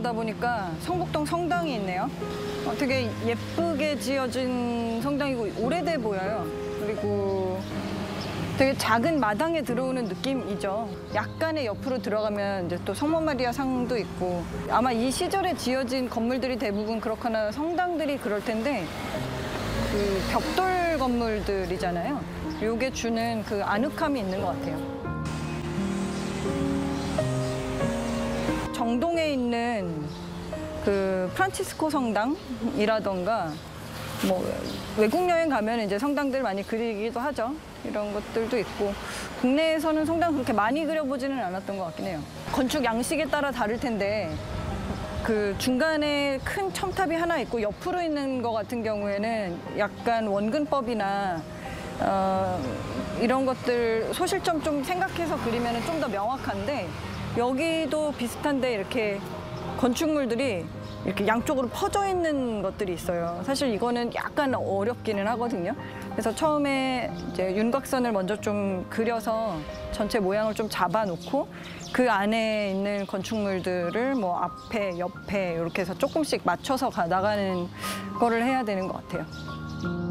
올라가다 보니까 성북동 성당이 있네요. 되게 예쁘게 지어진 성당이고 오래돼 보여요. 그리고 되게 작은 마당에 들어오는 느낌이죠. 약간의 옆으로 들어가면 이제 또 성모 마리아 상도 있고 아마 이 시절에 지어진 건물들이 대부분 그렇거나 성당들이 그럴 텐데 그 벽돌 건물들이잖아요. 요게 주는 그 아늑함이 있는 것 같아요. 정동에 있는 그 프란치스코 성당이라던가 뭐 외국 여행 가면 이제 성당들 많이 그리기도 하죠. 이런 것들도 있고 국내에서는 성당 그렇게 많이 그려보지는 않았던 것 같긴 해요. 건축 양식에 따라 다를 텐데 그 중간에 큰 첨탑이 하나 있고 옆으로 있는 것 같은 경우에는 약간 원근법이나 이런 것들 소실점 좀 생각해서 그리면 좀 더 명확한데 여기도 비슷한데 이렇게 건축물들이 이렇게 양쪽으로 퍼져 있는 것들이 있어요. 사실 이거는 약간 어렵기는 하거든요. 그래서 처음에 이제 윤곽선을 먼저 좀 그려서 전체 모양을 좀 잡아놓고 그 안에 있는 건축물들을 뭐 앞에, 옆에 이렇게 해서 조금씩 맞춰서 나가는 거를 해야 되는 것 같아요.